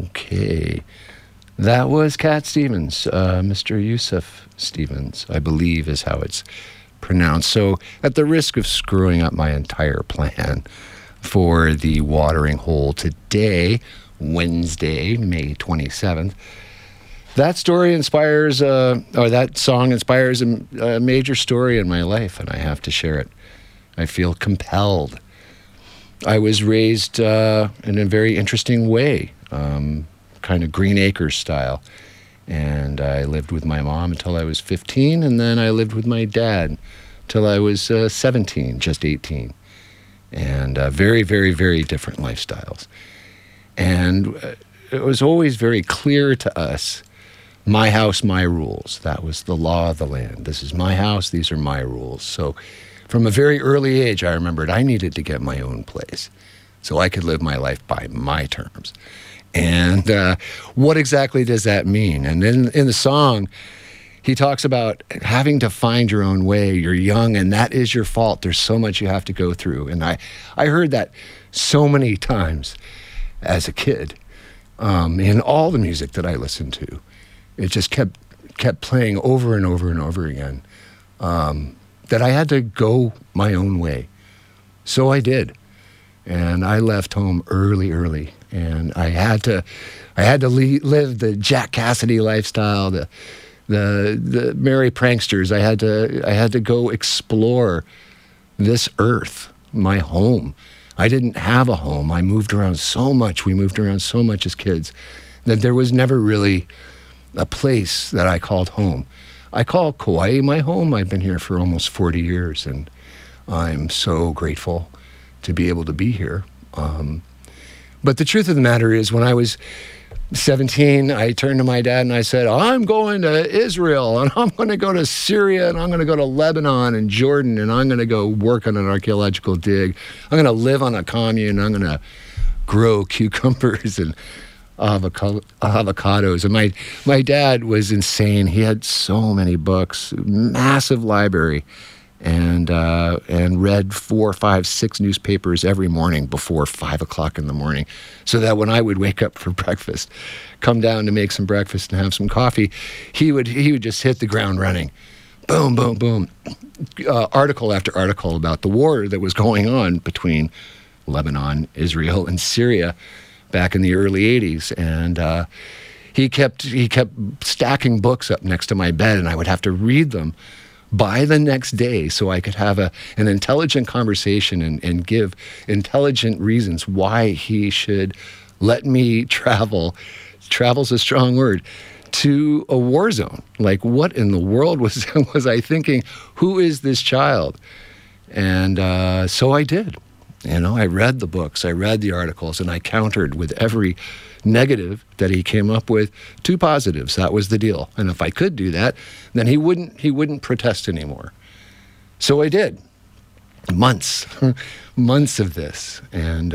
Okay. That was Cat Stevens, Mr. Yusuf Stevens, I believe is how it's pronounced. So at the risk of screwing up my entire plan for the watering hole today, Wednesday, May 27th, that story inspires, or that song inspires a major story in my life, and I have to share it. I feel compelled. I was raised in a very interesting way, kind of Green Acres style. And I lived with my mom until I was 15, and then I lived with my dad till I was 17, just 18. And very, very, very different lifestyles. And it was always very clear to us, my house, my rules. That was the law of the land. This is my house, these are my rules. So from a very early age, I remembered I needed to get my own place so I could live my life by my terms. And what exactly does that mean? And in the song, he talks about having to find your own way. You're young, and that is your fault. There's so much you have to go through. And I heard that so many times as a kid in all the music that I listened to. It just kept playing over and over and over again, that I had to go my own way. So I did. And I left home early. And I had to live the Jack Cassidy lifestyle, the merry pranksters. I had to go explore this earth, my home. I didn't have a home. I moved around so much. We moved around so much as kids that there was never really a place that I called home. I call Kauai my home. I've been here for almost 40 years, and I'm so grateful to be able to be here. But the truth of the matter is, when I was 17, I turned to my dad and I said, I'm going to Israel, and I'm going to go to Syria, and I'm going to go to Lebanon and Jordan, and I'm going to go work on an archaeological dig. I'm going to live on a commune. I'm going to grow cucumbers and avocados. And my dad was insane. He had so many books, massive library, and read 4, 5, 6 newspapers every morning before 5 o'clock in the morning, so that when I would wake up for breakfast, come down to make some breakfast and have some coffee, he would just hit the ground running. Boom, boom, boom. Article after article about the war that was going on between Lebanon, Israel, and Syria back in the early 80s. And he kept stacking books up next to my bed, and I would have to read them by the next day so I could have an intelligent conversation and give intelligent reasons why he should let me travel's a strong word, to a war zone. Like, what in the world was I thinking? Who is this child? And so I did. I read the books, I read the articles, and I countered with every negative that he came up with 2 positives. That was the deal. And if I could do that, then he wouldn't protest anymore. So I did. Months of this. And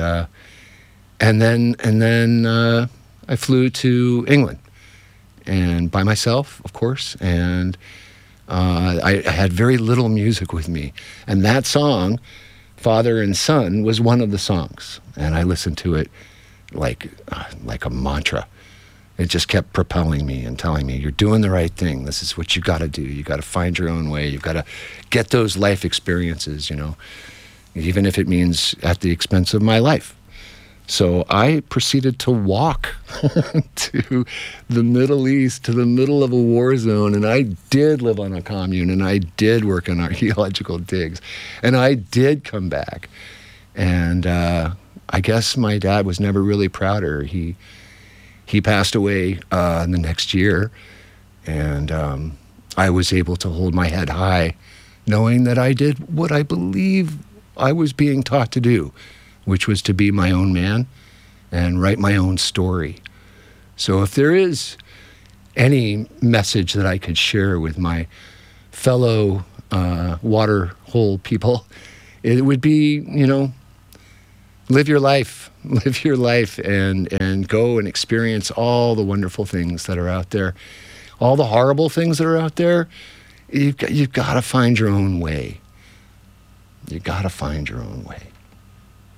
then I flew to England, and by myself, of course. And I had very little music with me. And that song, Father and Son, was one of the songs. And I listened to it like a mantra. It just kept propelling me and telling me, you're doing the right thing. This is what you got to do. You got to find your own way. You've got to get those life experiences, even if it means at the expense of my life. So I proceeded to walk to the Middle East, to the middle of a war zone, and I did live on a commune, and I did work on archaeological digs, and I did come back. And I guess my dad was never really prouder. He passed away the next year, and I was able to hold my head high, knowing that I did what I believe I was being taught to do, which was to be my own man and write my own story. So if there is any message that I could share with my fellow water hole people, it would be, live your life and go and experience all the wonderful things that are out there. All the horrible things that are out there, you've got to find your own way. You got to find your own way.